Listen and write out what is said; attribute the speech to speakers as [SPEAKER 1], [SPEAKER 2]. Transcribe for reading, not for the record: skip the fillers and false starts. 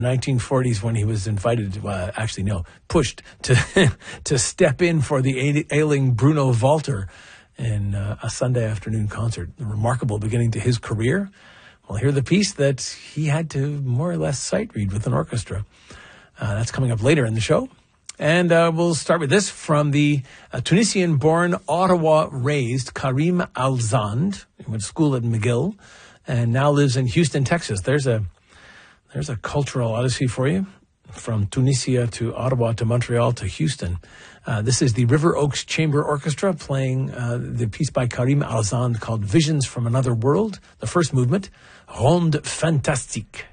[SPEAKER 1] 1940s when he was invited, pushed to step in for the ailing Bruno Walter in a Sunday afternoon concert. A remarkable beginning to his career. We'll hear the piece that he had to more or less sight read with an orchestra. That's coming up later in the show. And we'll start with this from the Tunisian-born, Ottawa-raised Karim Alzand. He went to school at McGill and now lives in Houston, Texas. There's a cultural odyssey for you, from Tunisia to Ottawa to Montreal to Houston. This is the River Oaks Chamber Orchestra playing the piece by Karim Alzand called Visions from Another World, the first movement, Ronde Fantastique.